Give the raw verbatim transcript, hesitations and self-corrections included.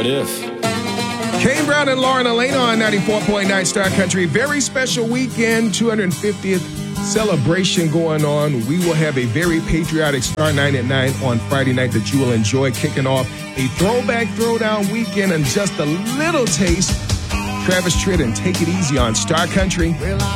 if? Kane Brown and Lauren Elena on ninety-four point nine Star Country. Very special weekend, two hundred fiftieth celebration going on. We will have a very patriotic Star nine at nine on Friday night that you will enjoy, kicking off a throwback throwdown weekend and just a little taste. Travis Tritt and Take It Easy on Star Country.